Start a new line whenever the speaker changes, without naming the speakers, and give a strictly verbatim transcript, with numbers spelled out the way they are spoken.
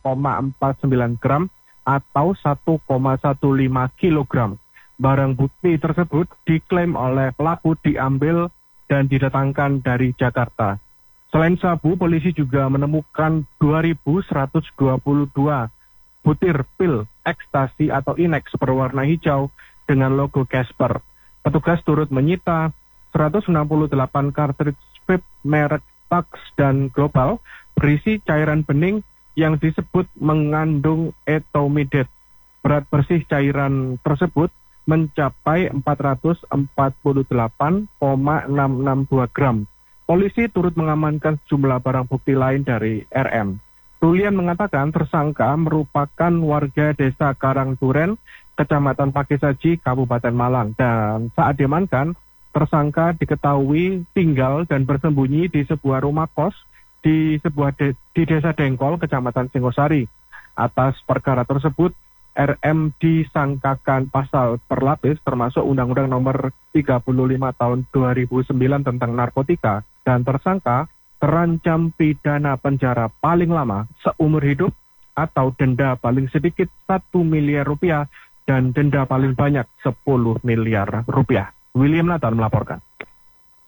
koma empat sembilan gram atau satu koma lima satu kilogram. Barang bukti tersebut diklaim oleh pelaku diambil dan didatangkan dari Jakarta. Selain sabu, polisi juga menemukan dua ribu seratus dua puluh dua butir pil ekstasi atau Inex berwarna hijau dengan logo Casper. Petugas turut menyita seratus enam puluh delapan kartridge vape merek Tax dan Global berisi cairan bening yang disebut mengandung etomidate. Berat bersih cairan tersebut mencapai empat ratus empat puluh delapan koma enam enam dua gram. Polisi turut mengamankan sejumlah barang bukti lain dari R M. Rulian mengatakan tersangka merupakan warga desa Karangduren, Kecamatan Pakesaji, Kabupaten Malang. Dan saat diamankan, tersangka diketahui tinggal dan bersembunyi di sebuah rumah kos di sebuah de- di desa Dengkol, Kecamatan Singosari. Atas perkara tersebut, R M disangkakan pasal berlapis termasuk Undang-Undang Nomor tiga puluh lima Tahun dua ribu sembilan tentang narkotika, dan tersangka terancam pidana penjara paling lama seumur hidup atau denda paling sedikit satu miliar rupiah dan denda paling banyak sepuluh miliar rupiah. William Nathan melaporkan.